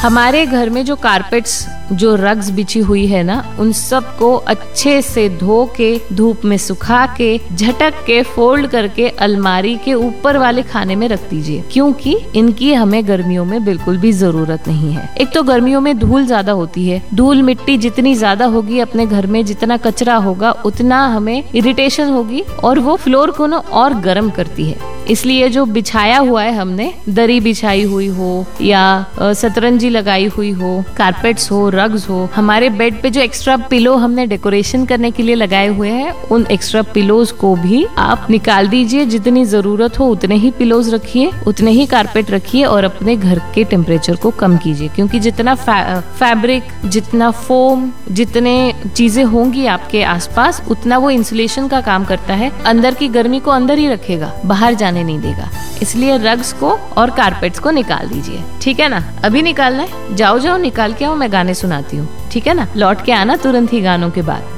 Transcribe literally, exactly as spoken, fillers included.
हमारे घर में जो कारपेट्स, जो रग्स बिछी हुई है ना, उन सबको अच्छे से धो के, धूप में सुखा के, झटक के, फोल्ड करके अलमारी के ऊपर वाले खाने में रख दीजिए, क्योंकि इनकी हमें गर्मियों में बिल्कुल भी जरूरत नहीं है। एक तो गर्मियों में धूल ज्यादा होती है, धूल मिट्टी जितनी ज्यादा होगी अपने घर में, जितना कचरा होगा उतना हमें इरिटेशन होगी और वो फ्लोर को ना और गर्म करती है। इसलिए जो बिछाया हुआ है हमने, दरी बिछाई हुई हो या सतरंजी लगाई हुई हो, कारपेट्स हो, रग्स हो, हमारे बेड पे जो एक्स्ट्रा पिलो हमने डेकोरेशन करने के लिए लगाए हुए हैं, उन एक्स्ट्रा पिलोज को भी आप निकाल दीजिए। जितनी जरूरत हो उतने ही पिलोज रखिए, उतने ही कारपेट रखिए और अपने घर के टेम्परेचर को कम कीजिए, क्योंकि जितना फै, फैब्रिक, जितना फोम, जितने चीजें होंगी आपके आसपास, उतना वो इंसुलेशन का काम करता है। अंदर की गर्मी को अंदर ही रखेगा, बाहर जाने नहीं देगा। इसलिए रग्स को और कारपेट्स को निकाल दीजिए, ठीक है ना। अभी निकालना है, जाओ जाओ निकाल के आओ, मैं गाने सुनाती हूँ, ठीक है ना। लौट के आना तुरंत ही गानों के बाद।